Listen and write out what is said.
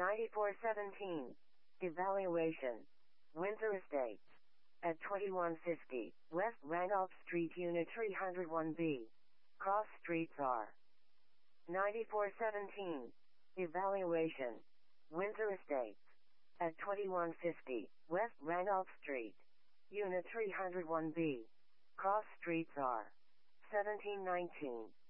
9417. Evaluation. Windsor Estates. At 2150 West Randolph Street, Unit 301B. Cross streets are. 9417. Evaluation. Windsor Estates. At 2150 West Randolph Street, Unit 301B. Cross streets are. 1719.